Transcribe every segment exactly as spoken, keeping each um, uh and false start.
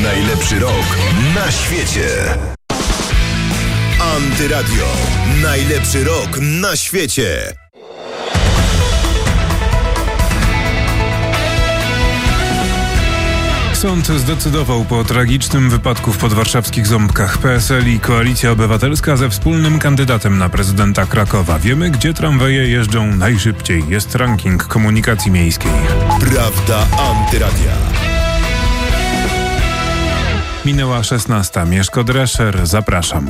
Najlepszy rok na świecie. Antyradio. Najlepszy rok na świecie. Sąd zdecydował po tragicznym wypadku w podwarszawskich Ząbkach. P S L i Koalicja Obywatelska ze wspólnym kandydatem na prezydenta Krakowa. Wiemy, gdzie tramwaje jeżdżą najszybciej. Jest ranking komunikacji miejskiej. Prawda Antyradia. Minęła szesnasta. Mieszko Drescher. Zapraszam.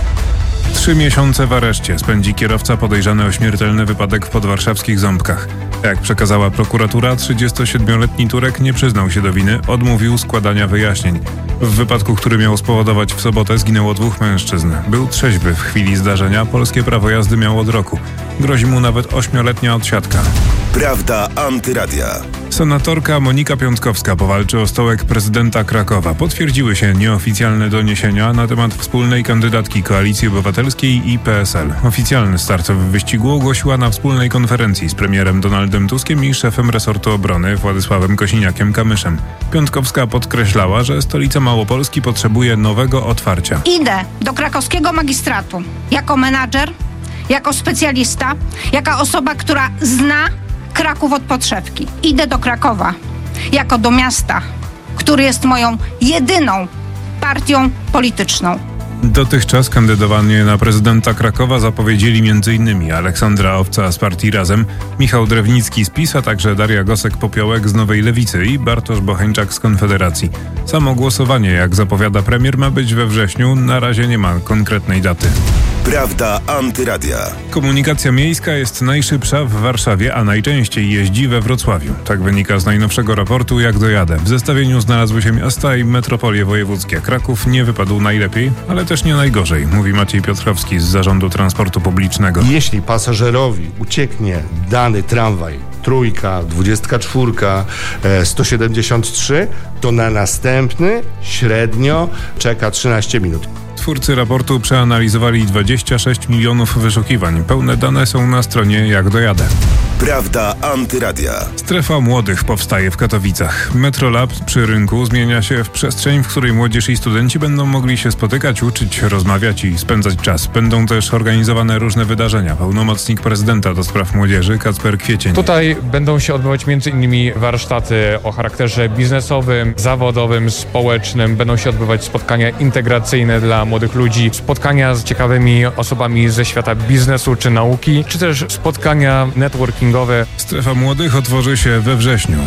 Trzy miesiące w areszcie spędzi kierowca podejrzany o śmiertelny wypadek w podwarszawskich Ząbkach. Jak przekazała prokuratura, trzydziestosiedmioletni Turek nie przyznał się do winy, odmówił składania wyjaśnień. W wypadku, który miał spowodować w sobotę, zginęło dwóch mężczyzn. Był trzeźwy w chwili zdarzenia, polskie prawo jazdy miał od roku. Grozi mu nawet ośmioletnia odsiadka. Prawda Antyradia. Senatorka Monika Piątkowska powalczy o stołek prezydenta Krakowa. Potwierdziły się nieoficjalne doniesienia na temat wspólnej kandydatki Koalicji Obywatelskiej i P S L. Oficjalny start w wyścigu ogłosiła na wspólnej konferencji z premierem Donaldem Tuskiem i szefem resortu obrony Władysławem Kosiniakiem-Kamyszem. Piątkowska podkreślała, że stolica Małopolski potrzebuje nowego otwarcia. Idę do krakowskiego magistratu jako menadżer, jako specjalista, jako osoba, która zna Kraków od podszewki. Idę do Krakowa jako do miasta, który jest moją jedyną partią polityczną. Dotychczas kandydowanie na prezydenta Krakowa zapowiedzieli m in Aleksandra Owca z partii Razem, Michał Drewnicki z PiS, a także Daria Gosek-Popiołek z Nowej Lewicy i Bartosz Bocheńczak z Konfederacji. Samo głosowanie, jak zapowiada premier, ma być we wrześniu. Na razie nie ma konkretnej daty. Prawda Antyradia. Komunikacja miejska jest najszybsza w Warszawie, a najczęściej jeździ we Wrocławiu. Tak wynika z najnowszego raportu Jak dojadę. W zestawieniu znalazły się miasta i metropolie wojewódzkie. Kraków nie wypadł najlepiej, ale też nie najgorzej, mówi Maciej Piotrowski z Zarządu Transportu Publicznego. Jeśli pasażerowi ucieknie dany tramwaj, trójka, dwudziestka czwórka, sto siedemdziesiąt trzy, to na następny średnio czeka trzynaście minut. Twórcy raportu przeanalizowali dwadzieścia sześć milionów wyszukiwań. Pełne dane są na stronie Jak dojadę. Prawda Antyradia. Strefa młodych powstaje w Katowicach. Metrolab przy rynku zmienia się w przestrzeń, w której młodzież i studenci będą mogli się spotykać, uczyć, rozmawiać i spędzać czas. Będą też organizowane różne wydarzenia. Pełnomocnik prezydenta do spraw młodzieży Kacper Kwiecień. Tutaj będą się odbywać między innymi warsztaty o charakterze biznesowym, zawodowym, społecznym. Będą się odbywać spotkania integracyjne dla młodych ludzi, spotkania z ciekawymi osobami ze świata biznesu czy nauki, czy też spotkania networking. Strefa młodych otworzy się we wrześniu.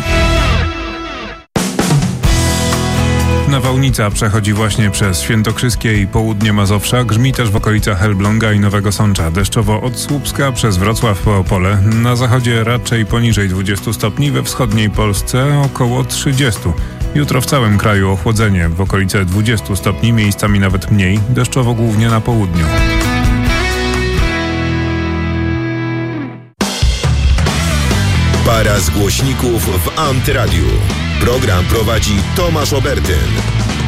Nawałnica przechodzi właśnie przez Świętokrzyskie i południe Mazowsza, grzmi też w okolicach Elbląga i Nowego Sącza. Deszczowo od Słupska przez Wrocław po Opole. Na zachodzie raczej poniżej dwudziestu stopni, we wschodniej Polsce około trzydziestu. Jutro w całym kraju ochłodzenie, w okolice dwudziestu stopni, miejscami nawet mniej, deszczowo głównie na południu. Para z głośników w Antyradiu. Program prowadzi Tomasz Obertyn.